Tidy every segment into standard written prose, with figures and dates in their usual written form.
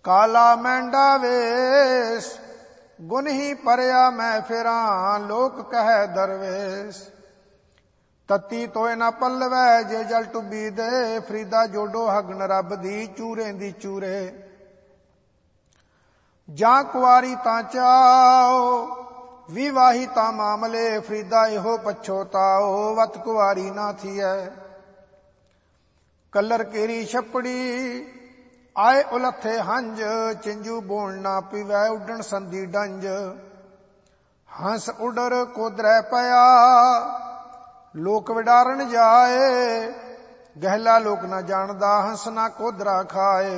काला मैंडा वेश गुन ही परया मैं फिरा लोक कह दरवेश। तत्ती तोए ना पल्लवै जे जल टुबी दे फरीदा जोडो हगन रब दी चूरे दी चूरे। जां कुआरी तां चाओ विवाही तां मामले फरीदा इहो पछोताओ वत कुआरी ना थियै। कलर केरी छपड़ी आए उलथे हंज चिंजू बोल ना पीवै उडन संदी डंज। हंस उडर कोदरै पया लोक विडारन जाए गहला लोक ना जानदा हंस ना कोदरा खाए।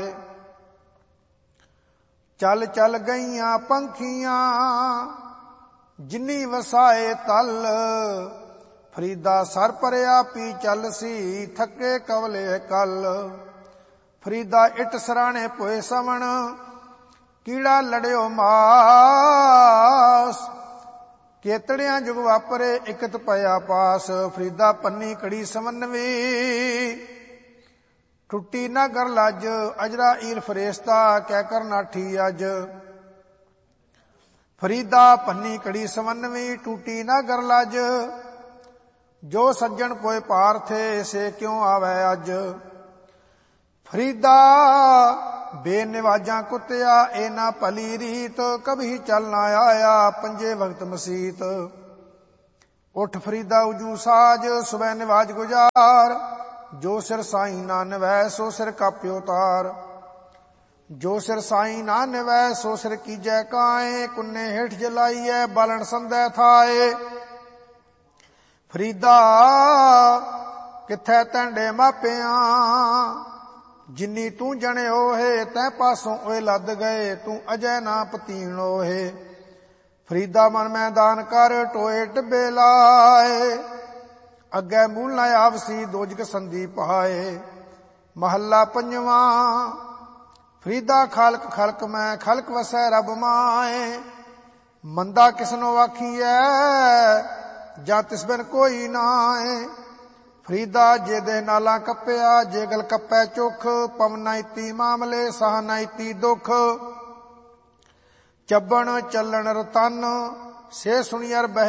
चल चल गईयां पंखियां जिन्नी वसाए तल फरीदा सर परया पी चल सी थके कवले कल। फरीदा इट सराणे पोए सवण कीड़ा लड़ियो मास केतड़ियां जुग वापरे इकत पया पास। फरीदा पन्नी कड़ी समन्वी टुट्टी ना कर लज अजरा ईल फरेस्ता कै कर नाठी अज। फरीदा पन्नी कड़ी समन्वी टूटी ना कर लज जो सज्जन पोए पार थे से क्यों आवे अज। फरीदा बेनिवाजा कुत्या ए ना भली रीत कभी चल ना आया पंजे वक्त मसीत। उठ फरीदा उजू साज सुबह निवाज गुजार जो सिर साई ना निवै सो सिर काप्यो तार। जो सिर साई ना निवै सो सिर कीजै काए कुन्ने हेठ जलाइए बालन संदै थाए। फरीदा किथे तैंडे मापियां जिन्नी तू जने ओहे तै पासों ओए लद गए तू अजय ना पतीन ओहे। फरीदा मन मैदान कर टोए टिब्बे लाए अगे मूल ना आवसी दोजक संदी पाए। महला पंजवा फरीदा खालक खलक मैं खलक वसै रब माए। मंदा किसनो आखिए जा तिस बिन कोई नाए। फरीदा जे दे नाला कप्या जे गल कप्पै चुख पवन नाइती मामले साह नाइती दुख। चबन चलन रतन से सुनियर बह